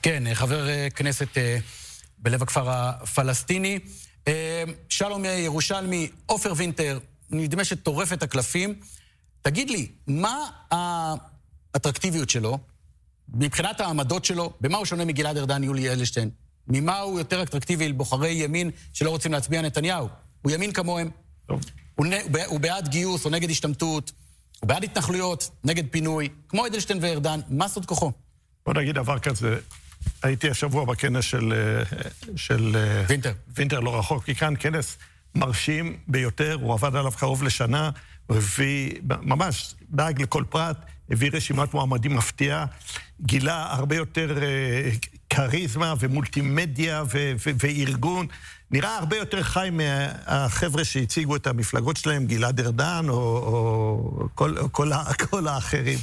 כן, חבר כנסת בלב הכפר הפלסטיני. שלום ירושלמי, עופר וינטר, נדמה שטורף את הקלפים. תגיד לי, מה האטרקטיביות שלו, מבחינת העמדות שלו, במה הוא שונה מגלעד ארדן, יולי אדלשטיין? ממה הוא יותר אטרקטיבי לבוחרי ימין שלא רוצים להצביע נתניהו? הוא ימין כמוהם. הוא בעד גיוס או נגד השתמטות, הוא בעד התנחלויות, נגד פינוי, כמו אדלשטיין וארדן. מה סוד כוחו? בוא נגיד דבר כזה, הייתי השבוע בכנס של וינטר לא רחוק, כי כאן כנס מרשים ביותר, הוא עבד עליו קרוב לשנה, הוא הביא, ממש דאג לכל פרט, הביא רשימת מועמדים מפתיעה, גילה הרבה יותר קריזמה ומולטימדיה וארגון, נראה הרבה יותר חי מהחבר'ה שהציגו את המפלגות שלהם, גלעד ארדן או כל האחרים,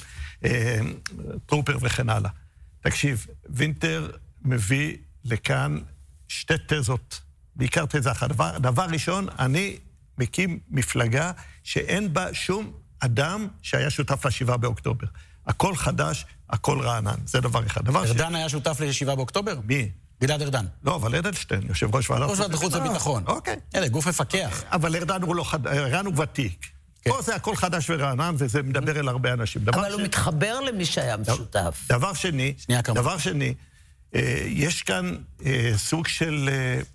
טרופר וכן הלאה. תקשיב, וינטר מביא לכאן שתי תזות, בעיקר תזה אחת. דבר ראשון, אני מקים מפלגה שאין בה שום אדם שהיה שותף ל7 באוקטובר. הכל חדש, הכל רענן. זה דבר אחד. ארדן היה שותף ל7 באוקטובר? מי? גלעד ארדן. לא, אבל אדלשטיין, יושב ראש ועדת חוץ וביטחון. אוקיי. אלה, גוף מפקח. אבל ארדן הוא ותיק. פה זה הכל חדש ורענן, וזה מדבר אל הרבה אנשים. אבל הוא מתחבר למי שהיה משותף. דבר שני, יש כאן סוג של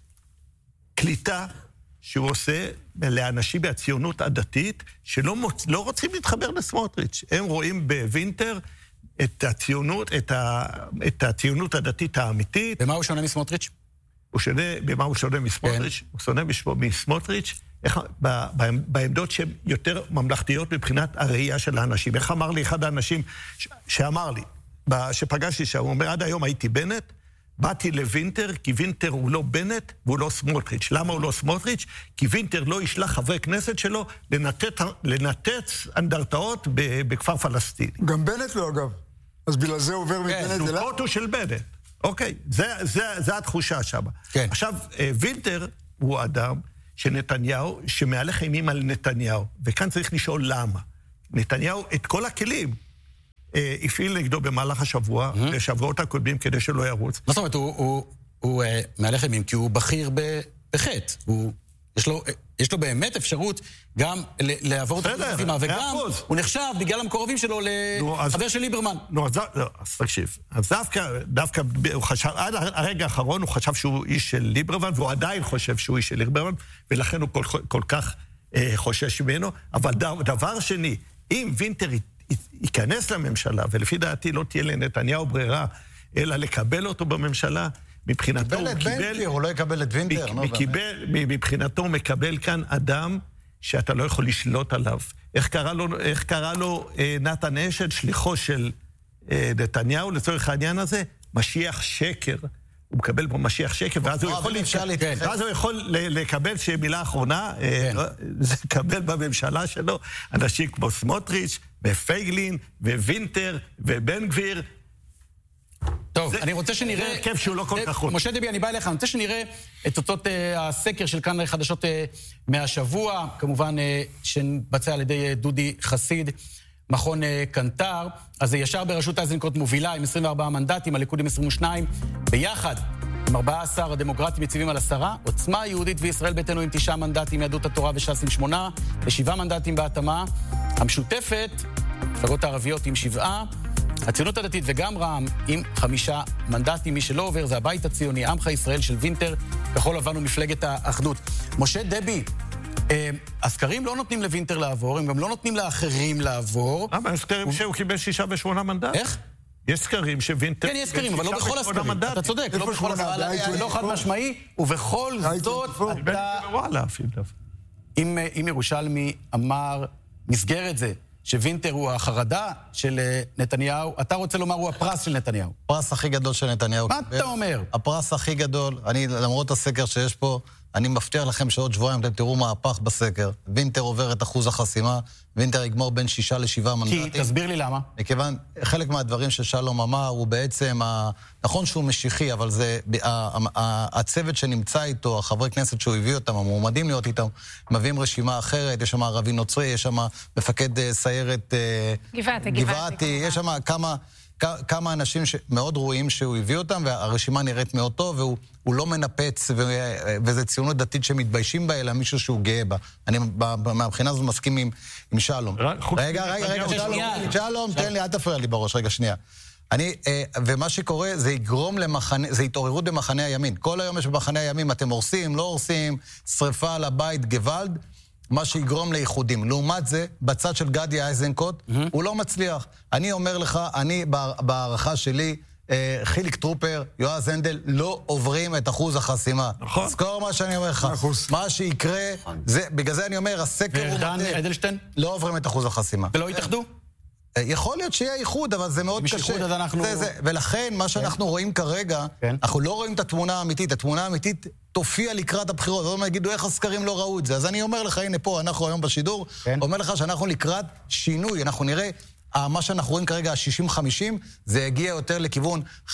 קליטה שהוא עושה לאנשים מהציונות הדתית, שלא רוצים להתחבר לסמוטריץ'. הם רואים בווינטר את הציונות הדתית האמיתית. במה הוא שונה מסמוטריץ'? במה הוא שונה מסמוטריץ'? הוא שונה מסמוטריץ' בעמדות שהן יותר ממלכתיות מבחינת הראייה של האנשים. איך אמר לי אחד האנשים שאמר לי, שפגשתי שם, הוא אומר, עד היום הייתי בנט, באתי לווינטר, כי וינטר הוא לא בנט והוא לא סמוטריץ'. למה הוא לא סמוטריץ'? כי וינטר לא ישלח חברי כנסת שלו לנתץ אנדרטאות בכפר פלסטיני. גם בנט לא, אגב. אז בגלל זה עובר מבנט אליו? דוקות הוא של בנט. אוקיי, זה התחושה שם. עכשיו, וינטר הוא אדם שנתניהו, שמהלך אימים על נתניהו, וכאן צריך לשאול למה. נתניהו את כל הכלים הפעיל נגדו במהלך השבוע, לשבועות הקודמים כדי שלא ירוץ. מה זאת אומרת, הוא מהלך אימים כי הוא בכיר בחטא. יש לו באמת אפשרות גם לעבור את המשימה, וגם הוא נחשב בגלל המקורבים שלו לחבר של ליברמן. אז תקשיב, אז דווקא הוא חשב, עד הרגע האחרון הוא חשב שהוא איש של ליברמן, והוא עדיין חושב שהוא איש של ליברמן, ולכן הוא כל כך חושש ממנו. אבל דבר שני, אם וינטר ייכנס לממשלה, ולפי דעתי לא תהיה לנתניהו ברירה, אלא לקבל אותו בממשלה, מבחינתו הוא קיבל... הוא לא יקבל את וינטר. מבחינתו הוא מקבל כאן אדם שאתה לא יכול לשלוט עליו. איך קרא לו נתן אשד, שליחו של נתניהו, לצורך העניין הזה? משיח שקר. הוא מקבל פה משיח שקר, ואז הוא יכול לקבל שמילה אחרונה, זה לקבל בממשלה שלו אנשים כמו סמוטריץ' ופייגלין ווינטר ובן גביר. טוב, אני רוצה שנראה... זה הרכב שהוא לא כל כך חוץ. משה דבי, אני בא אליך, אני רוצה שנראה את תוצאות הסקר של כאן חדשות מהשבוע, כמובן שנבצע על ידי דודי חסיד, מכון קנטר. אז זה ישר בראשות איזנקוט מובילה עם 24 מנדטים, הליכוד עם 22, ביחד עם 14 הדמוקרטים יציבים על 10, עוצמה יהודית וישראל ביתנו עם 9 מנדטים, יהדות התורה וש"ס עם 8, ו7 מנדטים בהתאמה. המשותפת, מפלגות הערביות עם 7, הציונות הדתית וגם רע"מ עם 5 מנדטים. מי שלא עובר זה הבית הציוני, עמך ישראל של וינטר, כחול לבן ומפלגת האחדות. משה דבי, הסקרים לא נותנים לוינטר לעבור, הם גם לא נותנים לאחרים לעבור. למה? יש סקרים שהוא קיבל 6 ו8 מנדט. איך? יש סקרים שווינטר... כן, יש סקרים, אבל לא בכל הסקרים. אתה צודק, לא בכל הסקרים. לא חד משמעי, ובכל זאת... אם ירושלמי אמר, מסגרת זה, שווינטר הוא החרדה של נתניהו, אתה רוצה לומר הוא הפרס של נתניהו. הפרס הכי גדול של נתניהו. מה אתה אומר? הפרס הכי גדול, למרות הסקר שיש פה, אני מבטיח לכם שעוד שבועיים אתם תראו מהפך בסקר. וינטר עובר את אחוז החסימה, וינטר יגמור בין 6 ל7 מנדטים. כי, תסביר לי למה. מכיוון, חלק מהדברים ששלום אמר, הוא בעצם, נכון שהוא משיחי, אבל זה, הצוות שנמצא איתו, החברי כנסת שהוא הביא אותם, המועמדים להיות איתם, מביאים רשימה אחרת, יש שם ערבי נוצרי, יש שם מפקד סיירת גבעתי, יש שם כמה... כמה אנשים מאוד ראויים שהוא הביא אותם, והרשימה נראית מאוד טוב, והוא לא מנפץ, וזה ציונות דתית שמתביישים בה, אלא מישהו שהוא גאה בה. אני מהבחינה הזאת מסכים עם שלום. רגע, שלום, תן לי, אל תפריע לי בראש, רגע, שנייה. ומה שקורה, זה יגרום זה התעוררות במחנה הימין. כל היום יש במחנה הימין, אתם הורסים, לא הורסים, שריפה על הבית, גוואלד, מה שיגרום לאיחודים. לעומת זה, בצד של גדי איזנקוט, הוא לא מצליח. אני אומר לך, אני בהערכה שלי, חיליק טרופר, יועז הנדל, לא עוברים את אחוז החסימה. נכון. זכור מה שאני אומר לך. מה שיקרה, בגלל זה אני אומר, הסקר הוא מטה. אדלשטיין? לא עוברים את אחוז החסימה. ולא יתאחדו? יכול להיות שיהיה איחוד, אבל זה מאוד קשה. ולכן, מה שאנחנו רואים כרגע, אנחנו לא רואים את התמונה האמיתית. התמונה האמיתית תופיע לקראת הבחירות. ואומרים, יגידו, איך הסקרים לא ראו את זה? אז אני אומר לך, הנה פה, אנחנו היום בשידור, אומר לך שאנחנו לקראת שינוי. אנחנו נראה, מה שאנחנו רואים כרגע, ה-60-50, זה הגיע יותר לכיוון 55-55.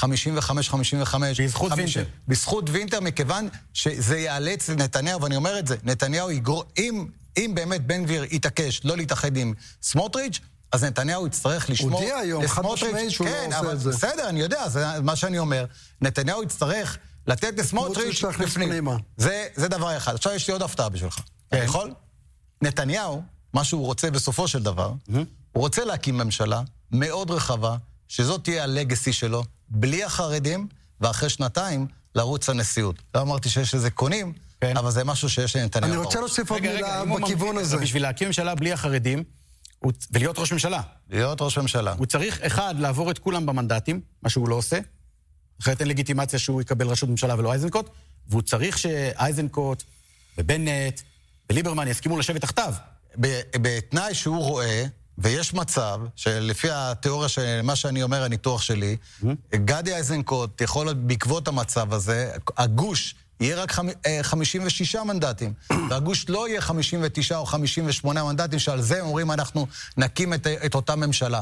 בזכות וינטר. בזכות וינטר, מכיוון שזה יאלץ לנתניהו, ואני אומר את זה, נתניהו יגרור, אם באמת בן גביר יתעקש לא להתאחד עם סמוטריץ', אז נתניהו יצטרך לשמור... הוא הודיע היום, חד משמעית שהוא לא עושה את זה. בסדר, אני יודע, זה מה שאני אומר. נתניהו יצטרך לתת לסמוטריץ' בפנים. זה דבר אחד. עכשיו יש לי עוד הפתעה בשבילך. אתה יכול? נתניהו, מה שהוא רוצה בסופו של דבר, הוא רוצה להקים ממשלה מאוד רחבה, שזאת תהיה הלגסי שלו, בלי החרדים, ואחרי שנתיים לרוץ הנשיאות. לא אמרתי שיש איזה קונים, אבל זה משהו שיש לנתניהו. אני רוצה להוסיף עוד מילה בכיוון הזה. בשביל להקים ממשלה בלי החרדים, ולהיות ראש ממשלה. להיות ראש ממשלה. הוא צריך, אחד, לעבור את כולם במנדטים, מה שהוא לא עושה, אחרת אין לגיטימציה שהוא יקבל ראשות ממשלה ולא אייזנקוט, והוא צריך שאייזנקוט ובנט וליברמן יסכימו לשבת תחתיו. בתנאי שהוא רואה, ויש מצב, שלפי התיאוריה של מה שאני אומר, הניתוח שלי, גדי אייזנקוט יכול להיות בעקבות המצב הזה, הגוש יהיה רק 56 מנדטים, והגוש לא יהיה 59 או 58 מנדטים, שעל זה אומרים אנחנו נקים את אותה ממשלה.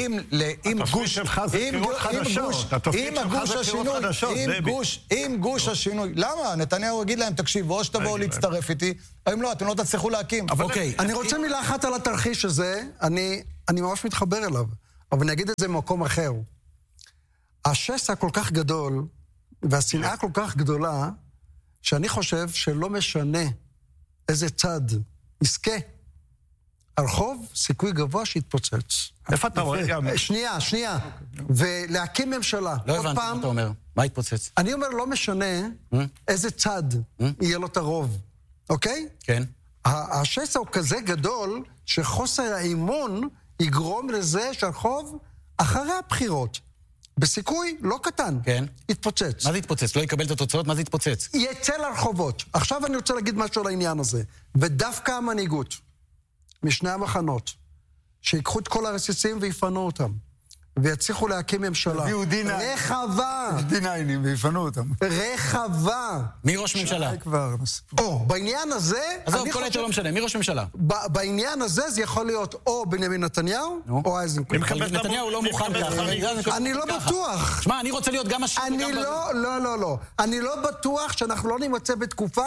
אם גוש השינוי, למה? נתניהו יגיד להם, תקשיב, או שתבואו להצטרף איתי, אם לא, אתם לא תצליחו להקים. אני רוצה מילה אחת על התרחיש הזה, אני ממש מתחבר אליו, אבל אני אגיד את זה במקום אחר. השסע כל כך גדול, והשנאה כל כך גדולה, שאני חושב שלא משנה איזה צד יזכה, הרחוב סיכוי גבוה שיתפוצץ. איפה אתה רואה גם? שנייה. ולהקים ממשלה. לא הבנתי מה אתה אומר. מה יתפוצץ? אני אומר, לא משנה איזה צד יהיה לו את הרוב. אוקיי? כן. השסע הוא כזה גדול, שחוסר האימון יגרום לזה שהרחוב אחרי הבחירות, בסיכוי לא קטן, כן. יתפוצץ. מה זה יתפוצץ? לא יקבל את התוצאות? מה זה יתפוצץ? יצא לרחובות. עכשיו אני רוצה להגיד משהו על העניין הזה. ודווקא המנהיגות, משני המחנות, שיקחו את כל הרסיסים ויפנו אותם, ויצליחו להקים ממשלה. רחבה. דיניינים ויפנו אותם. רחבה. מי ראש ממשלה? בעניין הזה... עזוב, כל היתר לא משנה. מי ראש ממשלה? בעניין הזה זה יכול להיות או בנימין נתניהו, או אייזנקוט. נתניהו לא מוכן ככה. אני לא בטוח. שמע, אני רוצה להיות גם השני. לא. אני לא בטוח שאנחנו לא נמצא בתקופה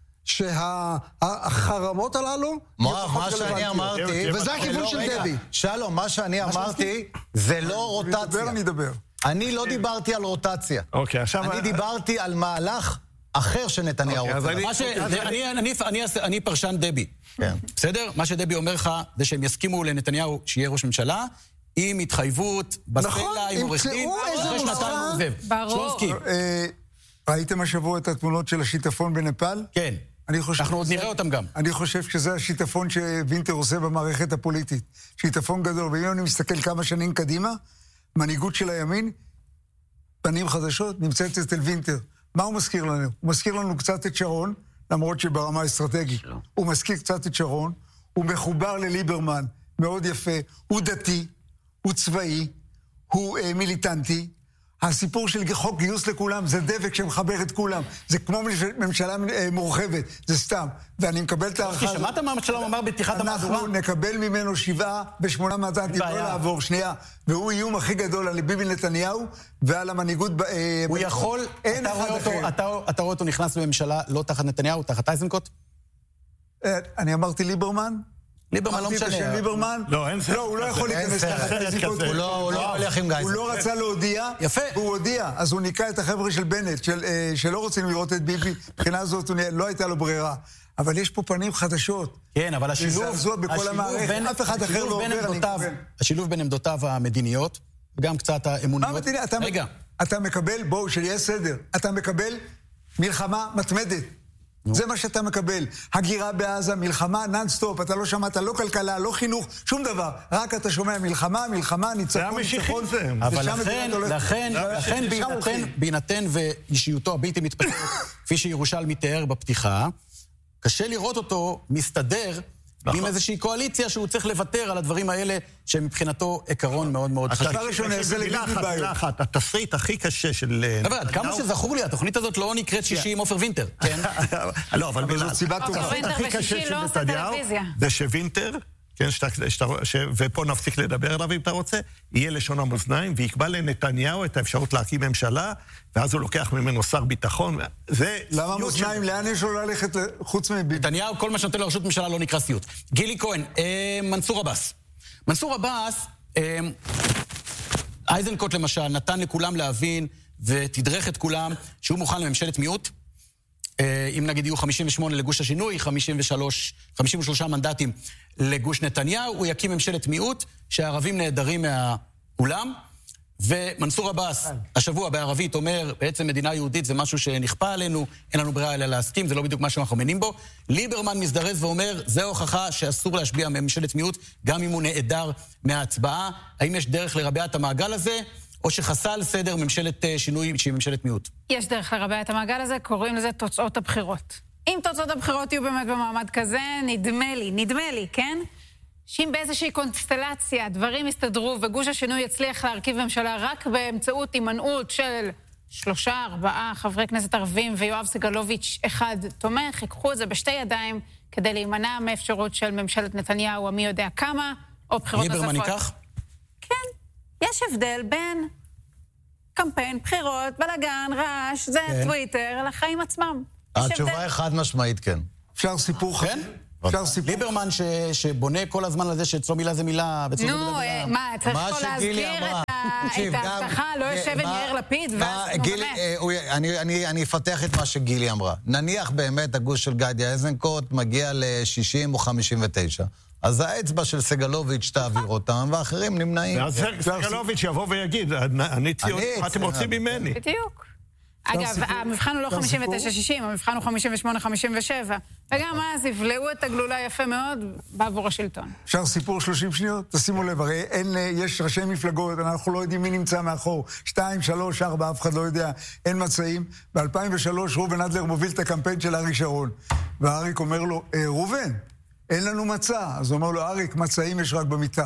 שהחרמות הללו... מה שאני אמרתי... וזה הכיוון של דבי. שלום, מה שאני אמרתי זה לא רוטציה. אני אדבר. אני לא דיברתי על רוטציה. אני דיברתי על מהלך אחר שנתניהו רוצה. אני פרשן דבי. בסדר? מה שדבי אומר לך זה שהם יסכימו לנתניהו שיהיה ראש ממשלה, עם התחייבות, בסלע, עם עורך דין, אחרי שנתיים מעוזב. ברור. ראיתם השבוע את התמונות של השיטפון בנפאל? כן. אנחנו עוד נראה אותם גם. אני חושב שזה השיטפון שווינטר עושה במערכת הפוליטית. שיטפון גדול. ואם אני מסתכל כמה שנים קדימה, מנהיגות של הימין, פנים חדשות, נמצאת אצל וינטר. מה הוא מזכיר לנו? הוא מזכיר לנו קצת את שרון, למרות שברמה אסטרטגית. הוא מזכיר קצת את שרון, הוא מחובר לליברמן, מאוד יפה, הוא דתי, הוא צבאי, הוא מיליטנטי. הסיפור של חוק גיוס לכולם זה דבק שמחבר את כולם. זה כמו ממשלה מורחבת, זה סתם. ואני מקבל את הערכה... שמעת מה שלום אמר בפתיחת המהדורה? אנחנו נקבל ממנו 7 ו8 מנדטים, לא לעבור, שנייה. והוא איום הכי גדול על ביבי נתניהו ועל המנהיגות... הוא יכול... אתה רואה אותו נכנס בממשלה לא תחת נתניהו, תחת אייזנקוט? אני אמרתי ליברמן, ליברמן לא משנה. ליברמן? לא, אין סרט. לא, הוא לא יכול להיכנס תחת הזיקות. הוא לא הולך עם גייזר. הוא לא רצה להודיע, יפה. והוא הודיע. אז הוא ניקה את החבר'ה של בנט, שלא רוצים לראות את ביבי. מבחינה זאת לא הייתה לו ברירה. אבל יש פה פנים חדשות. כן, אבל השילוב בין עמדותיו המדיניות, וגם קצת האמוניות. רגע. אתה מקבל, בואו, שיהיה סדר. אתה מקבל מלחמה מתמדת. זה מה שאתה מקבל. הגירה בעזה, מלחמה, נאנסטופ, אתה לא שמעת, לא כלכלה, לא חינוך, שום דבר. רק אתה שומע מלחמה, ניצחון, ניצחון. אבל לכן בהינתן ואישיותו הבלתי מתפתחת, כפי שירושלמי תיאר בפתיחה, קשה לראות אותו מסתדר עם איזושהי קואליציה שהוא צריך לוותר על הדברים האלה שמבחינתו עקרון מאוד מאוד חשוב. מילה אחת, התסריט הכי קשה של... אבל כמה שזכור לי, התוכנית הזאת לא נקראת שישי עם עופר וינטר, כן? לא, אבל זאת סיבה טובה. עופר וינטר בשישי לא עושה טלוויזיה. זה שווינטר, ופה נפסיק לדבר עליו אם אתה רוצה, יהיה לשון המאזניים, ויקבע לנתניהו את האפשרות להקים ממשלה, ואז הוא לוקח ממנו שר ביטחון. למה מאזניים? לאן יש לו ללכת חוץ מביבי? נתניהו, כל מה שנותן לרשות ממשלה לא נקרא סיוט. גילי כהן, מנסור עבאס. מנסור עבאס, אייזנקוט למשל, נתן לכולם להבין, ותדרך את כולם, שהוא מוכן לממשלת מיעוט. אם נגיד יהיו 58 לגוש השינוי, 53 מנדטים לגוש נתניהו, הוא יקים ממשלת מיעוט, שהערבים נהדרים מהאולם, ומנסור עבאס, השבוע בערבית אומר, בעצם מדינה יהודית זה משהו שנכפה עלינו, אין לנו ברירה אלא להסכים, זה לא בדיוק מה שאנחנו מנים בו. ליברמן מזדרז ואומר, זה הוכחה שאסור להשביע ממשלת מיעוט, גם אם הוא נעדר מההצבעה. האם יש דרך לרבע את המעגל הזה, או שחסל סדר ממשלת שינוי שהיא ממשלת מיעוט? יש דרך לרבע את המעגל הזה, קוראים לזה תוצאות הבחירות. אם תוצאות הבחירות יהיו באמת במעמד כזה, נדמה לי, כן? שאם באיזושהי קונסטלציה דברים יסתדרו וגוש השינוי יצליח להרכיב ממשלה רק באמצעות הימנעות של 3-4 חברי כנסת ערבים ויואב סגלוביץ' אחד תומך, ייקחו את זה בשתי ידיים כדי להימנע מאפשרות של ממשלת נתניהו, המי יודע כמה, או בחירות נוספות. ליברמן ייקח? כן. יש הבדל בין קמפיין, בחירות, בלגן, רעש, זה טוויטר, לחיים עצמם. התשובה היא חד משמעית, כן. אפשר סיפור כן? ליברמן שבונה כל הזמן על זה שאצלו מילה זה מילה, נו, מה, צריך פה להזכיר את ההבטחה, לא יושב עם יאיר לפיד, אני אפתח את מה שגילי אמרה. נניח באמת הגוש של גדי איזנקוט מגיע ל-60 או 59. אז האצבע של סגלוביץ' תעביר אותם, ואחרים נמנעים. ואז סגלוביץ' יבוא ויגיד, אני ציוני, מה אתם רוצים ממני? בדיוק. אגב, המבחן הוא לא 59-60, המבחן הוא 58-57, וגם אז יבלעו את הגלולה יפה מאוד בעבור השלטון. אפשר סיפור 30 שניות? תשימו לב, הרי יש ראשי מפלגות, אנחנו לא יודעים מי נמצא מאחור, 2, 3, 4, אף אחד לא יודע, אין מצעים. ב-2003 ראובן אדלר מוביל את הקמפיין של אריק שרון, ואריק אומר לו, ראובן, אין לנו מצע. אז הוא אומר לו, אריק, מצעים יש רק במיטה.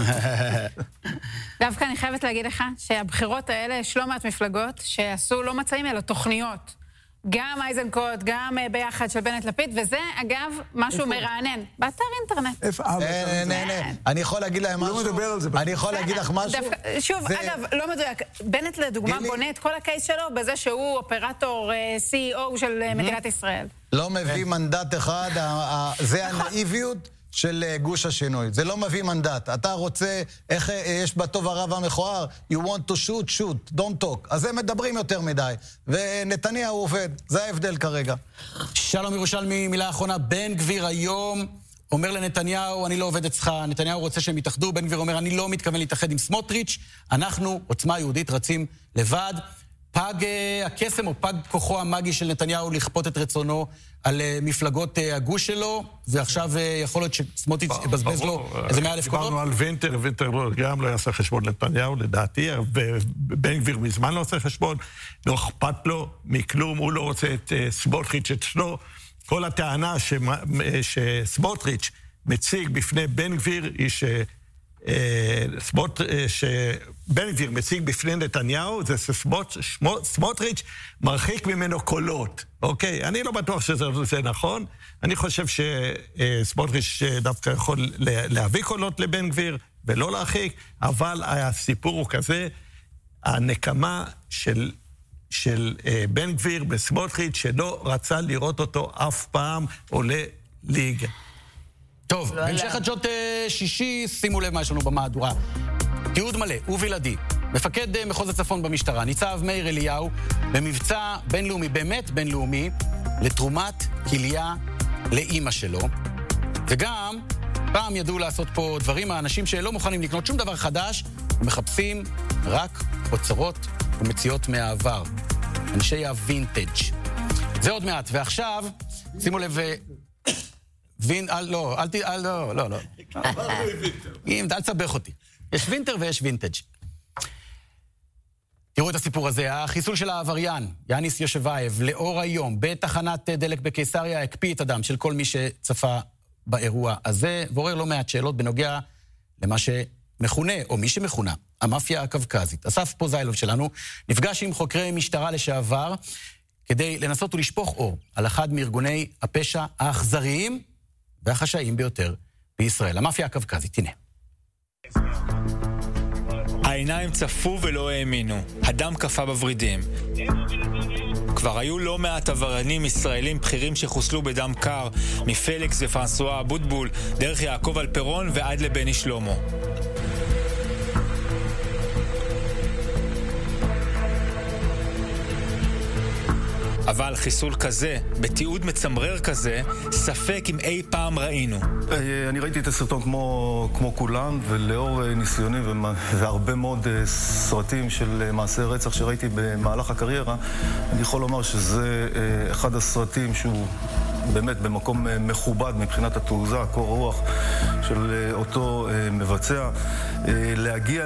דווקא אני חייבת להגיד לך שהבחירות האלה יש לא מעט מפלגות שעשו לא מצעים אלא תוכניות. גם אייזנקוט, גם ביחד של בנט לפיד, וזה אגב משהו מרענן. באתר אינטרנט. אני יכול להגיד להם משהו? לא מדבר על זה. אני יכול להגיד לך משהו? שוב, אגב, לא מדויק. בנט לדוגמה בונה את כל הקייס שלו בזה שהוא אופרטור CEO של מדינת ישראל. לא מביא מנדט אחד, זה הנאיביות של גוש השינוי. זה לא מביא מנדט. אתה רוצה, איך יש בטוב הרב המכוער, you want to shoot, don't talk. אז הם מדברים יותר מדי. ונתניהו עובד. זה ההבדל כרגע. שלום ירושלמי, מילה אחרונה. בן גביר היום אומר לנתניהו, אני לא עובד אצלך. נתניהו רוצה שהם יתאחדו. בן גביר אומר, אני לא מתכוון להתאחד עם סמוטריץ'. אנחנו, עוצמה יהודית, רצים לבד. פג הקסם או פג כוחו המאגי של נתניהו לכפות את רצונו על מפלגות הגוש שלו, ועכשיו יכול להיות שסמוטריץ' יבזבז לו איזה 100,000 קולות. דיברנו על וינטר גם לא יעשה חשבון לנתניהו, לדעתי, ובן גביר מזמן לא עושה חשבון, לא אכפת לו מכלום, הוא לא רוצה את סמוטריץ' אצלו. כל הטענה שסמוטריץ' מציג בפני בן גביר היא שבן גביר מציג בפני נתניהו, זה סמוטריץ' מרחיק ממנו קולות. אוקיי? אני לא בטוח שזה נכון. אני חושב שסמוטריץ' דווקא יכול להביא קולות לבן גביר ולא להרחיק, אבל הסיפור הוא כזה, הנקמה של בן גביר בסמוטריץ' שלא רצה לראות אותו אף פעם עולה ליגה. טוב, בהמשך עד שישי, שימו לב מה יש לנו במהדורה. תיעוד מלא ובלעדי. מפקד מחוז הצפון במשטרה, ניצב מאיר אליהו, במבצע בינלאומי, באמת בינלאומי, לתרומת כליה לאמא שלו. וגם, פעם ידעו לעשות פה דברים, האנשים שלא מוכנים לקנות שום דבר חדש, ומחפשים רק אוצרות ומציאות מהעבר. אנשי הווינטג'. זה עוד מעט. ועכשיו, שימו לב, לא. אל תסבך אותי. יש וינטר ויש וינטג'. תראו את הסיפור הזה, החיסול של העבריין, יאניס יושבייב, לאור היום, בתחנת דלק בקיסריה, הקפיא את הדם של כל מי שצפה באירוע הזה, ועורר לא מעט שאלות בנוגע למה שמכונה, או מי שמכונה, המאפיה הקווקזית. אסף פוזיילוב שלנו נפגש עם חוקרי משטרה לשעבר, כדי לנסות ולשפוך אור על אחד מארגוני הפשע האכזריים והחשאיים ביותר בישראל. המאפיה הקווקזית, הנה. העיניים צפו ולא האמינו, הדם קפה בוורידים. כבר היו לא מעט עבריינים ישראלים בכירים שחוסלו בדם קר, מפליקס ופרנסואה אבוטבול, דרך יעקב אלפרון ועד לבני שלמה. אבל חיסול כזה, בתיעוד מצמרר כזה, ספק אם אי פעם ראינו. אני ראיתי את הסרטון כמו כולם, ולאור ניסיוני והרבה מאוד סרטים של מעשי רצח שראיתי במהלך הקריירה, אני יכול לומר שזה אחד הסרטים שהוא באמת במקום מכובד מבחינת התעוזה, קור רוח של אותו מבצע. להגיע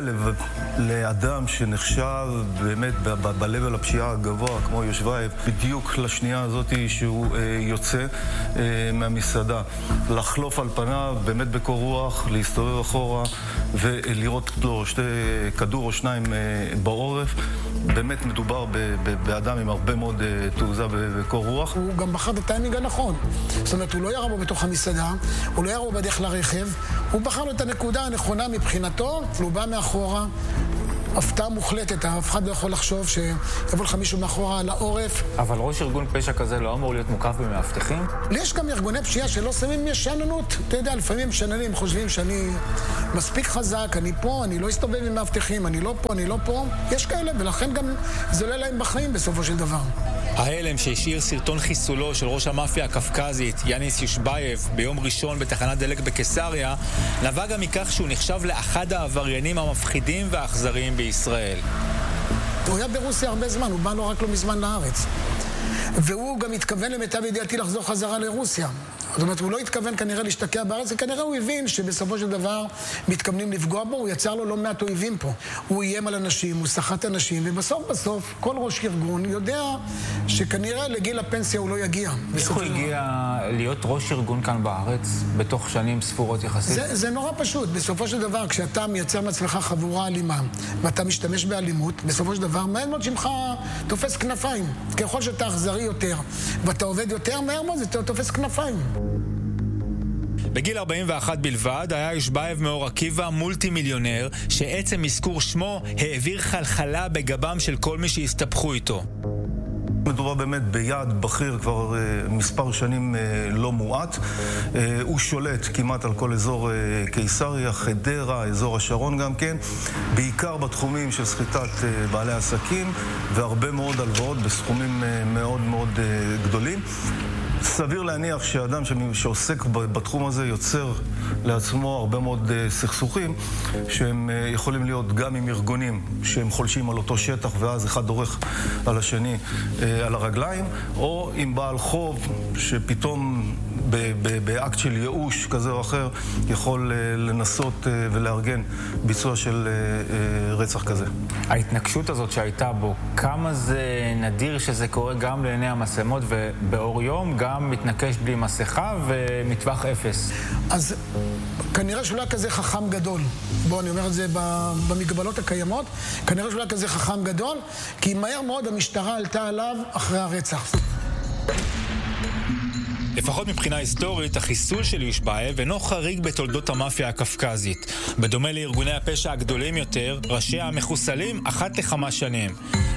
לאדם שנחשב באמת בלבל הפשיעה הגבוה, כמו יושבייב, בדיוק לשנייה הזאת שהוא יוצא מהמסעדה. לחלוף על פניו באמת בקור רוח, להסתובב אחורה ולראות לו כדור או שניים בעורף. באמת מדובר באדם עם הרבה מאוד תעוזה וקור רוח. הוא גם בחר את הטיימינג הנכון. זאת אומרת, הוא לא ירה בו בתוך המסעדה, הוא לא ירה בו בדרך לרכב, הוא בחר לו את הנקודה הנכונה מבחינתו, הוא בא מאחורה, הפתעה מוחלטת, אף אחד לא יכול לחשוב שיבוא לך מישהו מאחורה על העורף. אבל ראש ארגון פשע כזה לא אמור להיות מוקף במאבטחים? יש גם ארגוני פשיעה שלא שמים משננות. אתה יודע, לפעמים משננים חושבים שאני מספיק חזק, אני פה, אני לא אסתובב עם מאבטחים, אני לא פה, אני לא פה. יש כאלה, ולכן גם זה עולה להם בחיים בסופו של דבר. ההלם שהשאיר סרטון חיסולו של ראש המאפיה הקווקזית, יאניס יושבייב, ביום ראשון בתחנת דלק בקיסריה, נבע גם מכך שהוא נחשב לאחד העבריינים המפחידים והאכזריים בישראל. הוא היה ברוסיה הרבה זמן, הוא בא לו רק לא מזמן לארץ. והוא גם התכוון למיטב ידיעתי לחזור חזרה לרוסיה. זאת אומרת, הוא לא התכוון כנראה להשתקע בארץ, וכנראה הוא הבין שבסופו של דבר מתכוונים לפגוע בו, הוא יצר לו לא מעט אויבים פה. הוא איים על אנשים, הוא סחט אנשים, ובסוף כל ראש ארגון יודע שכנראה לגיל הפנסיה הוא לא יגיע. איך הוא הגיע להיות ראש ארגון כאן בארץ, בתוך שנים ספורות יחסית? זה נורא פשוט. בסופו של דבר, כשאתה מייצר מעצמך חבורה אלימה, ואתה משתמש באלימות, בסופו של דבר, מהר מאוד שמך תופס כנפיים. ככל שאתה אכזרי יותר, ואתה עובד יותר, מהר מאוד זה תופס כנפיים. בגיל 41 בלבד היה יושבייב מאור עקיבא מולטי מיליונר, שעצם מזכור שמו העביר חלחלה בגבם של כל מי שהסתבכו איתו. מדובר באמת ביעד בכיר כבר מספר שנים לא מועט. הוא שולט כמעט על כל אזור קיסריה, חדרה, אזור השרון גם כן, בעיקר בתחומים של סחיטת בעלי עסקים והרבה מאוד הלוואות בסכומים מאוד מאוד גדולים. סביר להניח שאדם שעוסק בתחום הזה יוצר לעצמו הרבה מאוד סכסוכים שהם יכולים להיות גם עם ארגונים שהם חולשים על אותו שטח ואז אחד דורך על השני על הרגליים, או עם בעל חוב שפתאום באקט של ייאוש כזה או אחר יכול לנסות ולארגן ביצוע של רצח כזה. ההתנגשות הזאת שהייתה בו, כמה זה נדיר שזה קורה גם לעיני המצלמות ובאור יום גם מתנקש בלי מסכה ומטווח אפס? אז כנראה שהוא לא כזה חכם גדול. בוא, אני אומר את זה במגבלות הקיימות. כנראה שהוא לא כזה חכם גדול, כי מהר מאוד המשטרה עלתה עליו אחרי הרצח. לפחות מבחינה היסטורית, החיסול של יושבייב אינו חריג בתולדות המאפיה הקווקזית. בדומה לארגוני הפשע הגדולים יותר, ראשיה מחוסלים אחת לכמה שנים.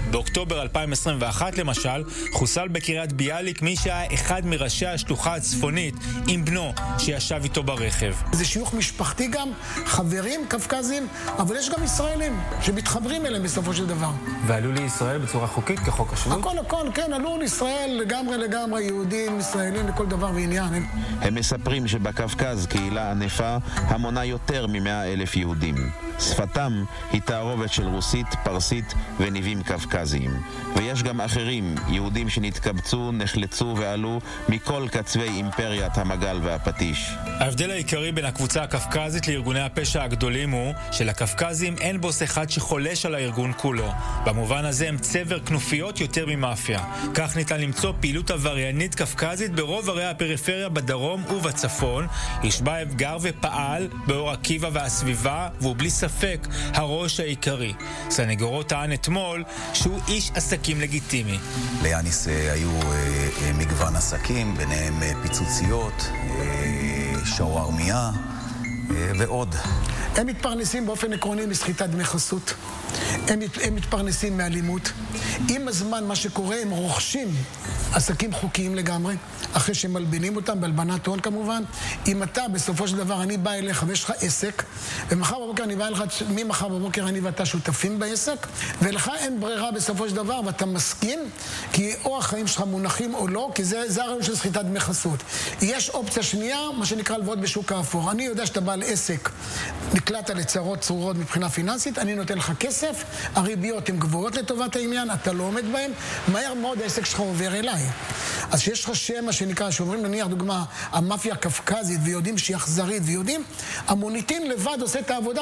באוקטובר 2021 למשל, חוסל בקריית ביאליק מי שהיה אחד מראשי השלוחה הצפונית עם בנו שישב איתו ברכב. זה שיוך משפחתי גם, חברים קפקזים, אבל יש גם ישראלים שמתחברים אליהם בסופו של דבר. ועלו לישראל בצורה חוקית כחוק השבות? הכל, כן, עלו לישראל לגמרי, יהודים, ישראלים, לכל דבר ועניין. הם מספרים שבקווקז קהילה ענפה המונה יותר מ100,000 יהודים. שפתם היא תערובת של רוסית, פרסית וניבים קווקזיים. ויש גם אחרים, יהודים שנתקבצו, נחלצו ועלו מכל קצווי אימפריית המגל והפטיש. ההבדל העיקרי בין הקבוצה הקווקזית לארגוני הפשע הגדולים הוא שלקווקזים אין בוס אחד שחולש על הארגון כולו. במובן הזה הם צבר כנופיות יותר ממאפיה. כך ניתן למצוא פעילות עבריינית קווקזית ברוב ערי הפריפריה בדרום ובצפון. ישבייב גר ופעל באור עקיבא והסביבה, והוא בלי ספק הראש העיקרי. סנגורו טען אתמול שהוא איש עסקים לגיטימי. ליאניס היו מגוון עסקים, ביניהם פיצוציות, שווארמיה ועוד. הם מתפרנסים באופן עקרוני מסחיטת דמי חסות. הם מתפרנסים מאלימות. עם הזמן מה שקורה, הם רוכשים עסקים חוקיים לגמרי, אחרי שמלבינים אותם, בהלבנת הון כמובן. אם אתה, בסופו של דבר, אני בא אליך ויש לך עסק, ומחר בבוקר אני בא אליך, ממחר בבוקר אני ואתה שותפים בעסק, ולך אין ברירה בסופו של דבר, ואתה מסכים, כי או החיים שלך מונחים או לא, כי זה הרעיון של סחיטת דמי חסות. יש אופציה שנייה, מה שנקרא הלוואות בשוק האפור. אני יודע שאתה בעל עסק, נקלעת לצרות צרורות מבחינה פיננסית, אני נותן לך כסף, הריביות הן גבוהות לטובת העניין, אתה לא עומד בהם, מהר מאוד העסק שלך עובר אליי. אז שיש לך שם, מה שנקרא, שאומרים נניח דוגמה, המאפיה הקווקזית, ויודעים שהיא אכזרית, ויודעים, המוניטין לבד עושה את העבודה.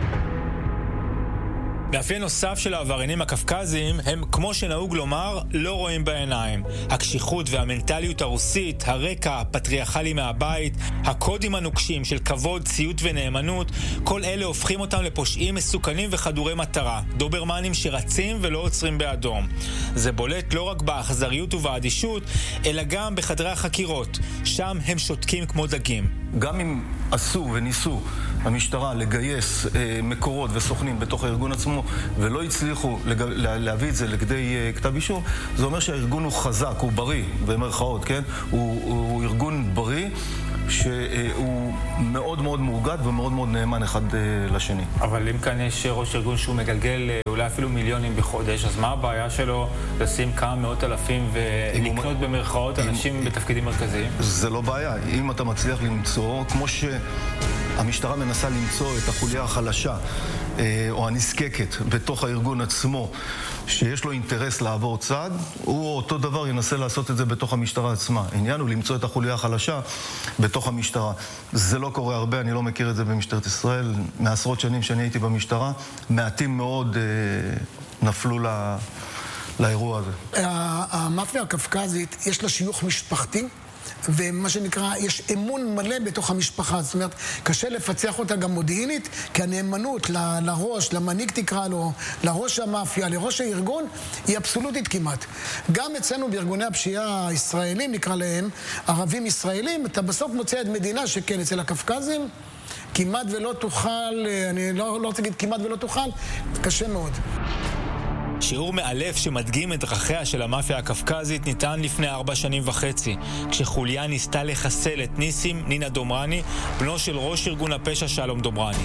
מאפיין נוסף של העבריינים הקווקזים הם, כמו שנהוג לומר, לא רואים בעיניים. הקשיחות והמנטליות הרוסית, הרקע הפטריארכלי מהבית, הקודים הנוקשים של כבוד, ציות ונאמנות, כל אלה הופכים אותם לפושעים מסוכנים וחדורי מטרה, דוברמנים שרצים ולא עוצרים באדום. זה בולט לא רק באכזריות ובאדישות, אלא גם בחדרי החקירות. שם הם שותקים כמו דגים. גם אם עשו וניסו המשטרה לגייס מקורות וסוכנים בתוך הארגון עצמו ולא הצליחו להביא את זה לכדי כתב אישום, זה אומר שהארגון הוא חזק, הוא בריא, במרכאות, כן? הוא ארגון בריא שהוא מאוד מאוד מאוגד ומאוד מאוד נאמן אחד לשני. אבל אם כאן יש ראש ארגון שהוא מגלגל אולי אפילו מיליונים בחודש, אז מה הבעיה שלו לשים כמה מאות אלפים ולקנות במרכאות אנשים בתפקידים מרכזיים? זה לא בעיה. אם אתה מצליח למצוא, כמו שהמשטרה מנסה למצוא את החוליה החלשה או הנזקקת בתוך הארגון עצמו, שיש לו אינטרס לעבור צעד, הוא אותו דבר ינסה לעשות את זה בתוך המשטרה עצמה. העניין הוא למצוא את החוליה החלשה בתוך המשטרה. זה לא קורה הרבה, אני לא מכיר את זה במשטרת ישראל. מעשרות שנים שאני הייתי במשטרה, מעטים מאוד נפלו לאירוע הזה. המאפיה הקווקזית יש לה שיוך משפחתי, ומה שנקרא, יש אמון מלא בתוך המשפחה. זאת אומרת, קשה לפצח אותה גם מודיעינית, כי הנאמנות לראש, למנהיג תקרא לו, לראש המאפיה, לראש הארגון, היא אבסולוטית כמעט. גם אצלנו בארגוני הפשיעה הישראלים, נקרא להם, ערבים ישראלים, אתה בסוף מוצא את מדינה שכן, אצל הקווקזים, כמעט ולא תוכל, אני לא רוצה להגיד כמעט ולא תוכל, קשה מאוד. שיעור מאלף שמדגים את דרכיה של המאפיה הקווקזית ניתן לפני 4.5 שנים, כשחוליה ניסתה לחסל את ניסים נינה דומרני, בנו של ראש ארגון הפשע שלום דומרני.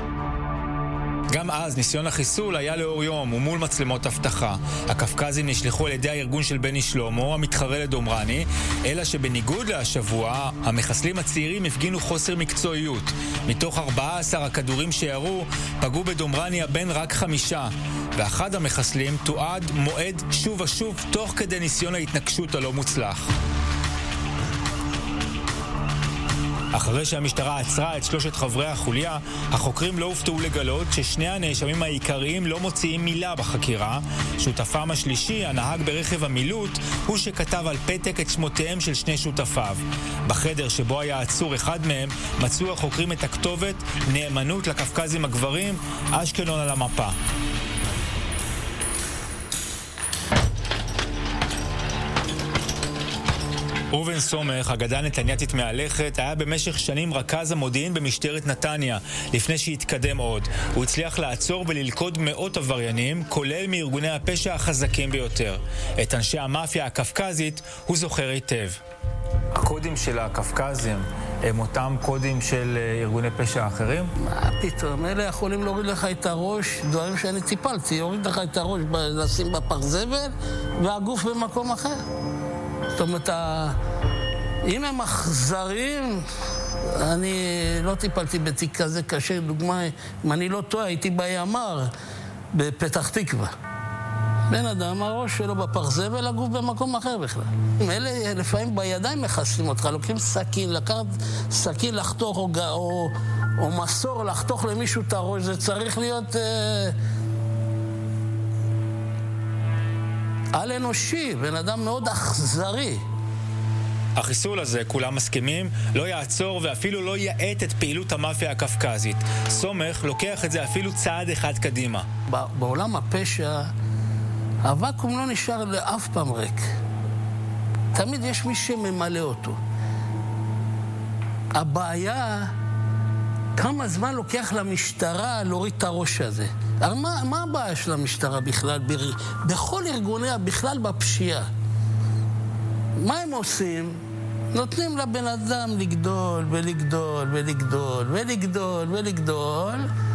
גם אז ניסיון החיסול היה לאור יום ומול מצלמות אבטחה. הקווקזים נשלחו על ידי הארגון של בני שלמה, המתחרה לדומרני, אלא שבניגוד להשבוע, המחסלים הצעירים הפגינו חוסר מקצועיות. מתוך 14 הכדורים שירו, פגעו בדומרני הבן רק 5, ואחד המחסלים תועד מועד שוב ושוב תוך כדי ניסיון ההתנגשות הלא מוצלח. אחרי שהמשטרה עצרה את 3 חברי החוליה, החוקרים לא הופתעו לגלות ששני הנאשמים העיקריים לא מוציאים מילה בחקירה. שותפם השלישי, הנהג ברכב המילוט, הוא שכתב על פתק את שמותיהם של 2 שותפיו. בחדר שבו היה עצור אחד מהם, מצאו החוקרים את הכתובת נאמנות לקווקזים הגברים, אשקלון על המפה. ראובן סומך, אגדה נתניאתית מהלכת, היה במשך שנים רכז המודיעין במשטרת נתניה, לפני שהתקדם עוד. הוא הצליח לעצור וללכוד מאות עבריינים, כולל מארגוני הפשע החזקים ביותר. את אנשי המאפיה הקפקזית הוא זוכר היטב. הקודים של הקפקזים הם אותם קודים של ארגוני פשע אחרים? מה פתאום? אלה יכולים להוריד לך את הראש, דברים שאני טיפלתי, יוריד לך את הראש, לשים בפח זבל, והגוף במקום אחר. זאת אומרת, אם הם אכזרים, אני לא טיפלתי בתיק כזה קשה. דוגמה, אם אני לא טועה, הייתי בימ"ר, בפתח תקווה. בן אדם, הראש שלו בפח זבל, הגוף במקום אחר בכלל. אלה לפעמים בידיים מחסלים אותך, לוקחים סכין, לקחת סכין לחתוך או מסור לחתוך למישהו את הראש, זה צריך להיות על אנושי, בן אדם מאוד אכזרי. החיסול הזה, כולם מסכימים, לא יעצור ואפילו לא יעט את פעילות המאפיה הקפקזית. סומך לוקח את זה אפילו צעד אחד קדימה. בעולם הפשע, הוואקום לא נשאר לאף פעם ריק. תמיד יש מי שממלא אותו. הבעיה, כמה זמן לוקח למשטרה להוריד את הראש הזה. מה הבעיה של המשטרה בכלל? בכל ארגוני, בכלל בפשיעה. מה הם עושים? נותנים לבן אדם לגדול ולגדול ולגדול ולגדול ולגדול.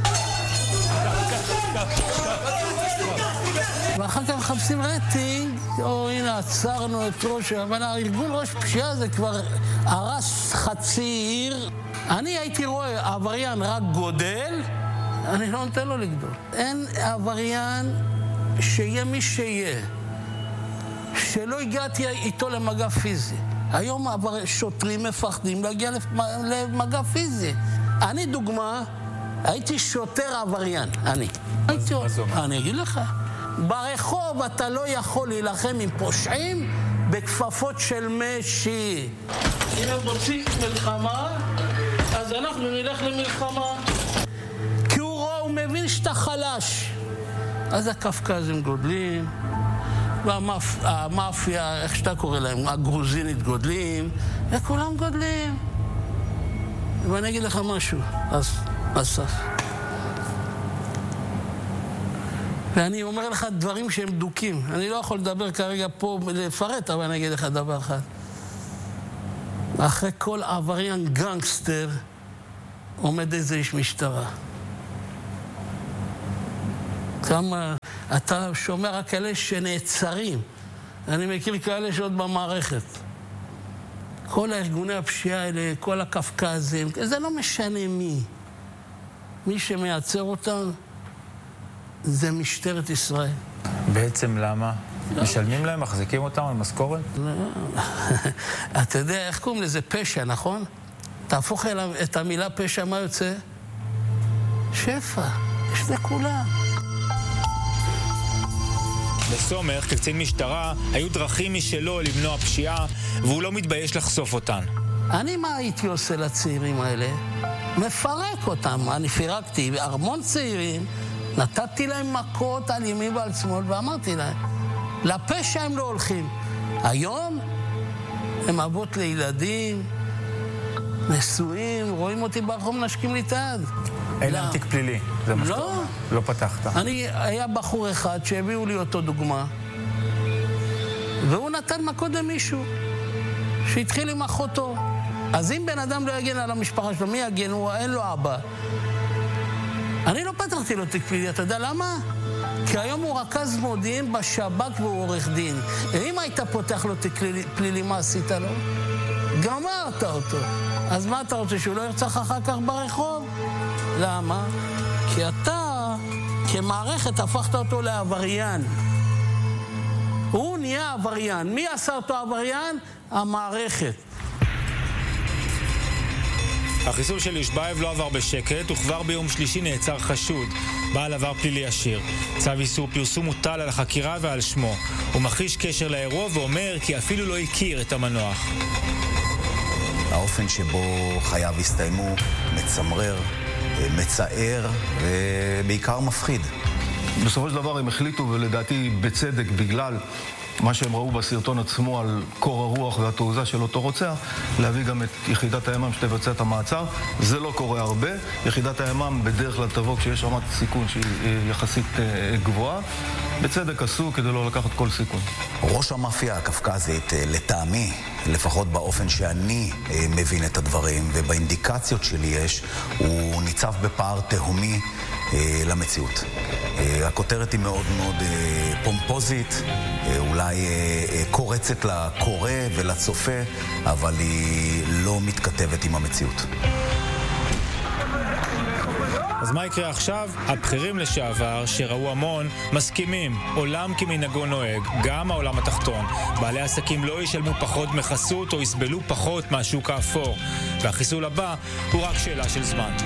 ואחר כך מחפשים רייטינג, או הנה עצרנו את ראש, אבל הארגון ראש פשיעה זה כבר הרס חצי עיר. אני הייתי רואה עבריין רק גודל, אני לא נותן לו לגדול. אין עבריין שיהיה מי שיהיה, שלא הגעתי איתו למגע פיזי. היום שוטרים מפחדים להגיע למגע פיזי. אני דוגמה, הייתי שוטר עבריין, אני אגיד לך. ברחוב אתה לא יכול להילחם עם פושעים בכפפות של משי. אם הם רוצים מלחמה, אז אנחנו נלך למלחמה. כי הוא מבין שאתה חלש. אז הקפקזים גודלים, והמאפיה, איך שאתה קורא להם, הגרוזינית גודלים, וכולם גודלים. ואני אגיד לך משהו, אז ואני אומר לך דברים שהם דוקים. אני לא יכול לדבר כרגע פה לפרט, אבל אני אגיד לך דבר אחד. אחרי כל עבריין גנגסטר עומד איזה איש משטרה. כמה אתה שומע רק כאלה שנעצרים. אני מכיר כאלה שעוד במערכת. כל הארגוני הפשיעה האלה, כל הקפקזים, זה לא משנה מי. מי שמייצר אותם זה משטרת ישראל. בעצם למה? משלמים להם, מחזיקים אותם על משכורת? אתה יודע איך קוראים לזה? פשע, נכון? תהפוך את המילה פשע, מה יוצא? שפע, יש לכולם. לסומך, כקצין משטרה, היו דרכים משלו למנוע פשיעה, והוא לא מתבייש לחשוף אותן. אני מה הייתי עושה לצעירים האלה? מפרק אותם. אני פירקתי המון צעירים, נתתי להם מכות על ימין ועל שמאל, ואמרתי להם, לפשע הם לא הולכים. היום הם אבות לילדים, נשואים, רואים אותי ברחוב, נשקים לי את היד. אין להם תיק פלילי, זה מה שאתה אומר. לא פתחת. היה בחור אחד שהביאו לי אותו דוגמה, והוא נתן מכות למישהו שהתחיל עם אחותו. אז אם בן אדם לא יגן על המשפחה שלו, מי יגן? אין לו אבא. אני לא פתחתי לו תיק פלילי, אתה יודע למה? כי היום הוא רכז מודיעין בשב"כ והוא עורך דין. אם היית פותח לו תיק פלילי, מה עשית לו? גמרת אותו. אז מה אתה רוצה, שהוא לא ירצח אחר כך ברחוב? למה? כי אתה, כמערכת, הפכת אותו לעבריין. הוא נהיה עבריין. מי עשה אותו עבריין? המערכת. החיסול של יושבייב לא עבר בשקט, וכבר ביום שלישי נעצר חשוד, בעל עבר פלילי עשיר. צו איסור פרסום מוטל על החקירה ועל שמו. הוא מכחיש קשר לאירוע ואומר כי אפילו לא הכיר את המנוח. האופן שבו חייו הסתיימו מצמרר, מצער ובעיקר מפחיד. בסופו של דבר הם החליטו, ולדעתי בצדק, בגלל מה שהם ראו בסרטון עצמו על קור הרוח והתעוזה של אותו רוצח, להביא גם את יחידת הימ"מ שתבצע את המעצר. זה לא קורה הרבה. יחידת הימ"מ בדרך כלל תבוא כשיש רמת סיכון שהיא יחסית גבוהה. בצדק עשו כדי לא לקחת כל סיכון. ראש המאפיה הקפקזית, לטעמי, לפחות באופן שאני מבין את הדברים ובאינדיקציות שלי יש, הוא ניצב בפער תהומי למציאות. הכותרת היא מאוד מאוד פומפוזית, אולי קורצת לקורא ולצופה, אבל היא לא מתכתבת עם המציאות. אז מה יקרה עכשיו? הבכירים לשעבר שראו המון מסכימים, עולם כמנהגו נוהג, גם העולם התחתון. בעלי עסקים לא ישלמו פחות מחסות או יסבלו פחות מהשוק האפור, והחיסול הבא הוא רק שאלה של זמן.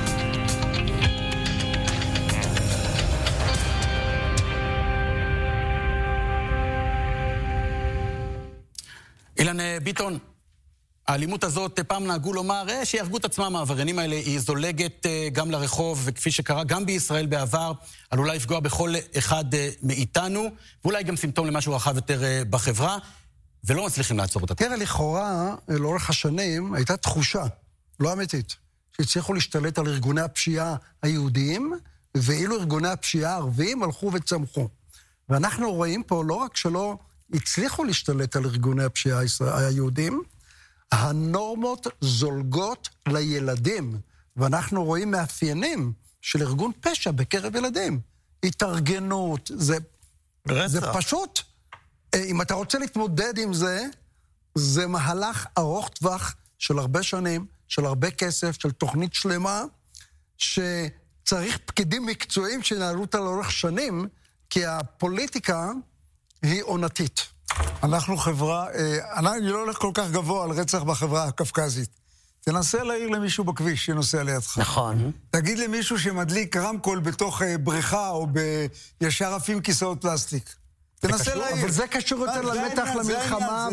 אילן ביטון, האלימות הזאת, פעם נהגו לומר שיהרגו את עצמם, העבריינים האלה, היא זולגת גם לרחוב, וכפי שקרה גם בישראל בעבר, עלולה לפגוע בכל אחד מאיתנו, ואולי גם סימפטום למשהו רחב יותר בחברה, ולא מצליחים לעצור אותה. תראה, לכאורה, לאורך השנים, הייתה תחושה, לא אמיתית, שהצליחו להשתלט על ארגוני הפשיעה היהודיים, ואילו ארגוני הפשיעה הערביים הלכו וצמחו. ואנחנו רואים פה לא רק שלא הצליחו להשתלט על ארגוני הפשיעה היהודים, הנורמות זולגות לילדים, ואנחנו רואים מאפיינים של ארגון פשע בקרב ילדים. התארגנות, זה פשוט, אם אתה רוצה להתמודד עם זה, זה מהלך ארוך טווח של הרבה שנים, של הרבה כסף, של תוכנית שלמה, שצריך פקידים מקצועיים שנעלו אותה לאורך שנים, כי הפוליטיקה היא עונתית. אנחנו חברה, אני לא הולך כל כך גבוה על רצח בחברה הקפקזית. תנסה להעיר למישהו בכביש שנוסע לידך. נכון. תגיד למישהו שמדליק רמקול בתוך בריכה או בישר עפים כיסאות פלסטיק. תנסה להעיר. אבל זה קשור יותר למתח, למלחמה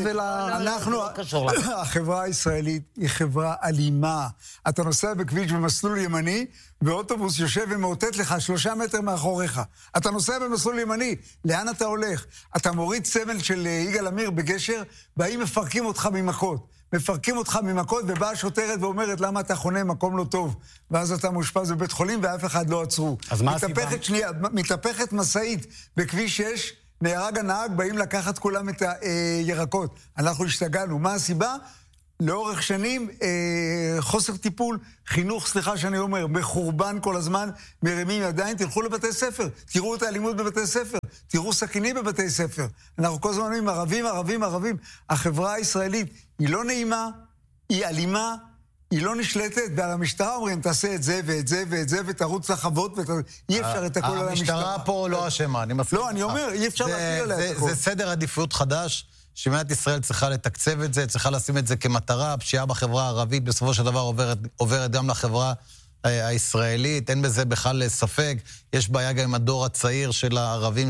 החברה הישראלית היא חברה אלימה. אתה נוסע בכביש במסלול ימני, ואוטובוס יושב ומאותת לך 3 מטר מאחוריך. אתה נוסע במסלול ימני, לאן אתה הולך? אתה מוריד סמל של יגאל עמיר בגשר, והאם מפרקים אותך ממכות. מפרקים אותך ממכות, ובאה השוטרת ואומרת, למה אתה חונה מקום לא טוב? ואז אתה מושפז בבית חולים, ואף אחד לא עצרו. אז מה הסיבה? מתהפכת משאית בכביש 6, נהרג הנהג, באים לקחת כולם את הירקות. אנחנו השתגענו. מה הסיבה? לאורך שנים, חוסר טיפול, חינוך, סליחה שאני אומר, בחורבן כל הזמן, מרימים ידיים, תלכו לבתי ספר, תראו את האלימות בבתי ספר, תראו סכינים בבתי ספר. אנחנו כל הזמן אומרים, ערבים, ערבים, ערבים. החברה הישראלית היא לא נעימה, היא אלימה, היא לא נשלטת, ועל המשטרה אומרים, תעשה את זה ואת זה ואת זה, ותרוץ לחוות, אי אפשר את הכל על המשטרה. המשטרה פה לא אשמה, אני מסכים. לא, אני אומר, אי אפשר להפיל עליה את הכל. זה סדר עדיפות חדש, שמדינת ישראל צריכה לתקצב את זה, צריכה לשים את זה כמטרה, הפשיעה בחברה הערבית בסופו של דבר עוברת גם לחברה הישראלית, אין בזה בכלל ספק, יש בעיה גם עם הדור הצעיר של הערבים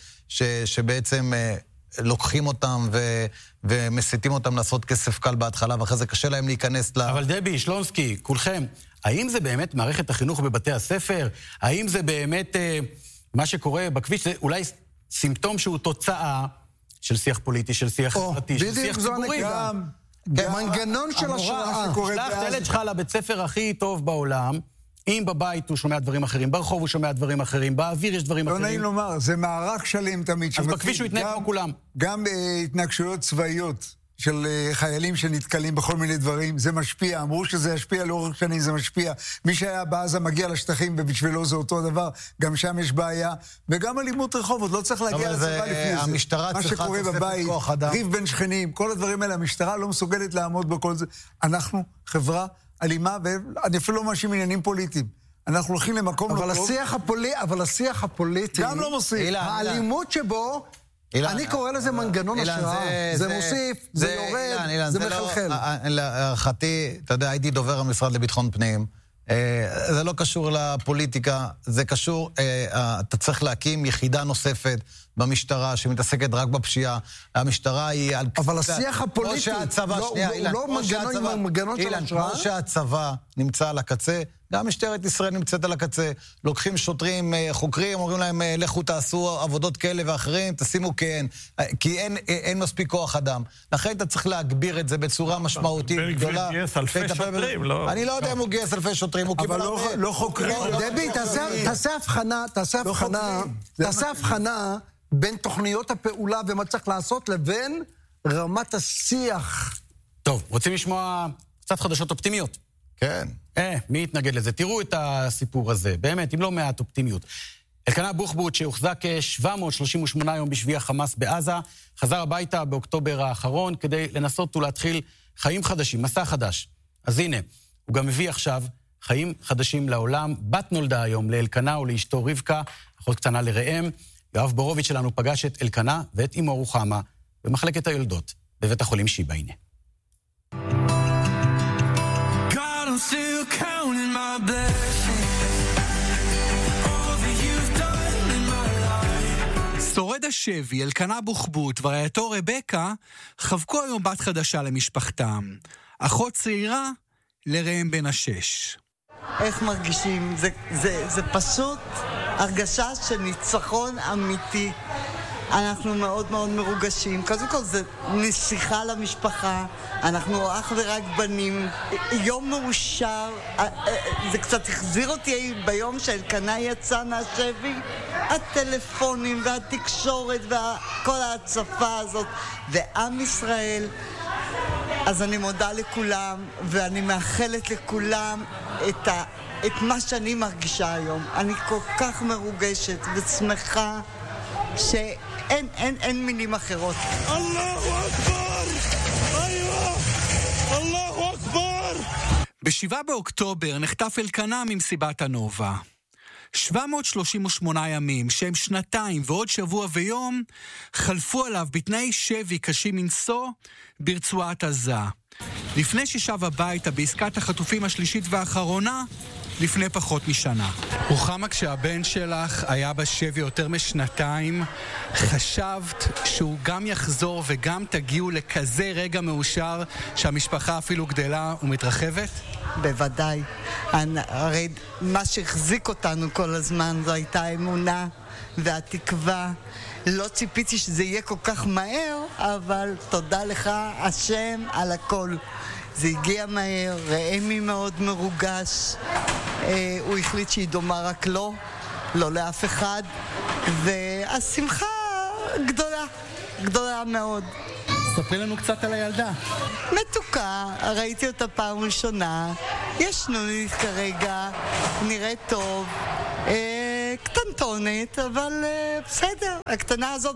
שבעצם לוקחים אותם ומסיתים אותם לעשות כסף קל בהתחלה, ואחרי זה קשה להם להיכנס אבל דבי, שלונסקי, כולכם, האם זה באמת מערכת החינוך בבתי הספר? האם זה באמת מה שקורה בכביש? זה אולי סימפטום שהוא תוצאה של שיח פוליטי, של שיח חברתי, של שיח ציבורי. גם מנגנון של השראה. שלח את הילד שלך לבית ספר הכי טוב בעולם, אם בבית הוא שומע דברים אחרים, ברחוב הוא שומע דברים אחרים, באוויר יש דברים אחרים. לא נעים לומר, זה מערך שלם תמיד. אז בכביש הוא יתנהג כמו כולם. גם התנגשויות צבאיות של חיילים שנתקלים בכל מיני דברים, זה משפיע, אמרו שזה ישפיע לאורך שנים, זה משפיע. מי שהיה בעזה מגיע לשטחים ובשבילו זה אותו דבר, גם שם יש בעיה, וגם אלימות רחובות, לא צריך להגיע לצבא לפני זה. המשטרה מה שקורה בבית, ריב בין שכנים, כל הדברים האלה, המשטרה לא מסוגלת לעמוד בכל זה. אנחנו חברה אלימה, ואני אפילו לא מאשים עניינים פוליטיים. אנחנו הולכים למקום לא טוב. אבל השיח הפוליטי, גם לא מוסיף. האלימות שבו, אני קורא לזה מנגנון השראה. זה מוסיף, זה יורד, זה מחלחל. להערכתי, אתה יודע, הייתי דובר המשרד לביטחון פנים, זה לא קשור לפוליטיקה, זה קשור, אתה צריך להקים יחידה נוספת במשטרה שמתעסקת רק בפשיעה. המשטרה היא על... אבל השיח הפוליטי, לא מנגנון של השראה. כמו שהצבא נמצא על הקצה, גם משטרת ישראל נמצאת על הקצה, לוקחים שוטרים, חוקרים, אומרים להם, לכו תעשו עבודות כאלה ואחרים, תשימו כי אין מספיק כוח אדם. לכן אתה צריך להגביר את זה בצורה משמעותית גדולה. גייס אלפי שוטרים, לא? אני לא יודע אם הוא גייס אלפי שוטרים, הוא קיבל הרבה. לא חוקרים. דבי, תעשה הבחנה בין תוכניות הפעולה ומה צריך לעשות לבין רמת השיח. טוב, רוצים לשמוע קצת חדשות אופטימיות? כן. מי יתנגד לזה? תראו את הסיפור הזה, באמת, עם לא מעט אופטימיות. אלקנה בוחבוט, שהוחזק 738 יום בשבי החמאס בעזה, חזר הביתה באוקטובר האחרון כדי לנסות ולהתחיל חיים חדשים, מסע חדש. אז הנה, הוא גם מביא עכשיו חיים חדשים לעולם. בת נולדה היום לאלקנה ולאשתו רבקה, אחות קטנה לראם. יואב בורוביץ' שלנו פגש את אלקנה ואת אמו רוחמה במחלקת היולדות בבית החולים שיבא. הנה. שורד השבי, אלקנה בוחבוט ורעייתו רבקה חבקו היום בת חדשה למשפחתם. אחות צעירה לראם בן 6. איך מרגישים? זה פשוט הרגשה של ניצחון אמיתי. אנחנו מאוד מאוד מרוגשים. קודם כל זה נסיכה למשפחה, אנחנו אך ורק בנים. יום מאושר, זה קצת החזיר אותי ביום שאלקנה יצא מהשבי. הטלפונים והתקשורת וכל ההצפה הזאת ועם ישראל. אז אני מודה לכולם ואני מאחלת לכולם את מה שאני מרגישה היום. אני כל כך מרוגשת ושמחה שאין מילים אחרות. אללהו אכבר! איוא! אללהו אכבר! ב7 באוקטובר נחטף אלקנה ממסיבת הנובה. 738 ימים, שהם שנתיים ועוד שבוע ויום, חלפו עליו בתנאי שבי קשים מנשוא ברצועת עזה. לפני ששב הביתה בעסקת החטופים השלישית והאחרונה, לפני פחות משנה. רוחמה, כשהבן שלך היה בשבי יותר משנתיים, חשבת שהוא גם יחזור וגם תגיעו לכזה רגע מאושר שהמשפחה אפילו גדלה ומתרחבת? בוודאי. הרי מה שהחזיק אותנו כל הזמן זו הייתה האמונה והתקווה. לא ציפיתי שזה יהיה כל כך מהר, אבל תודה לך השם על הכל. זה הגיע מהר, ראמי מאוד מרוגש. הוא החליט שהיא דומה רק לו, לא לאף אחד, והשמחה גדולה, גדולה מאוד. ספרי לנו קצת על הילדה. מתוקה, ראיתי אותה פעם ראשונה, יש נונית כרגע, נראית טוב, קטנטונת, אבל בסדר, הקטנה הזאת